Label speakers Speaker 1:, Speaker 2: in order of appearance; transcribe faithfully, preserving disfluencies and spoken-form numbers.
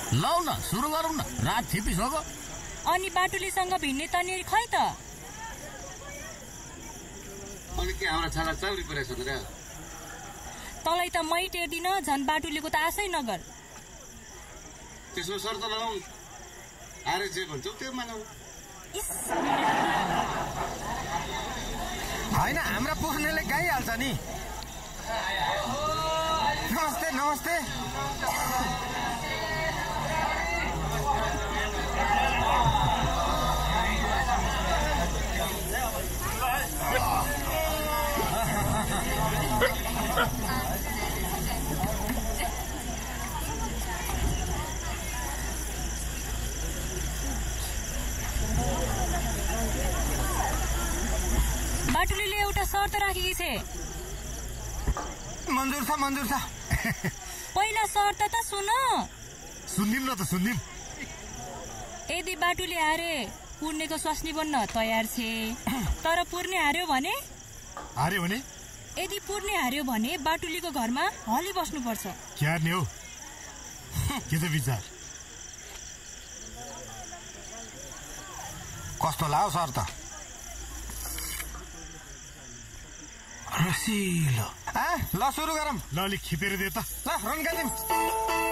Speaker 1: लौ न सुरु गरौँ न, रात छिपिसक्यो।
Speaker 2: अनि बाटुलीसँग भिड्ने तनिर खै त?
Speaker 3: अनि के हाम्रा छाला चाउरी परेछ त?
Speaker 2: तँलाई त मै टेर्दिन, झन् बाटुलीको त आशै नगर।
Speaker 3: त्यसो शर्त लगाऊ, आरे जे भन्छौ त्यो मानौ।
Speaker 4: होइन, हाम्रा पोख्नेले गाइहाल्छ नि। नमस्ते नमस्ते।
Speaker 2: बाटुलीले एउटा शर्त राखेकी छे।
Speaker 4: मन्जुर छ मन्जुर छ।
Speaker 2: पहिला शर्त त सुन।
Speaker 4: सुन्दिम न त सुन्दिम।
Speaker 2: यदि बाटुले हारे पुर्नेको स्वास्नी बन्न तयार छे, तर पुर्ने हार्यो भने?
Speaker 4: हार्यो भने?
Speaker 2: यदि पुर्ने हार्यो भने बाटुलीको घरमा हली बस्नु पर्छ।
Speaker 4: क्या हार्ने हो? के त विचार? कस्तो लाओ शर्त? रसिलो। ल सुरु गरौँ। ल अलिक खिपेर दे त। ल रन्का दिम।